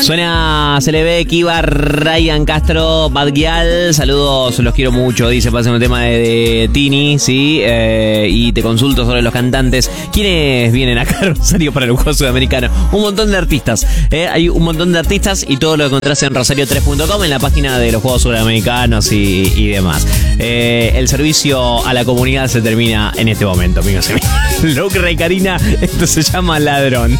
Suena, se le ve Kiva, Ryan Castro, Bad Gyal. Saludos, los quiero mucho. Dice, pasen un tema de Tini, ¿sí? Y te consulto sobre los cantantes. ¿Quiénes vienen acá a Rosario para el Juego Sudamericano? Un montón de artistas. Hay un montón de artistas y todo lo encontrás en rosario3.com, en la página de los Juegos Sudamericanos y demás. El servicio a la comunidad se termina en este momento, amigos y amigas. Luke Rey Karina, esto se llama Ladrón.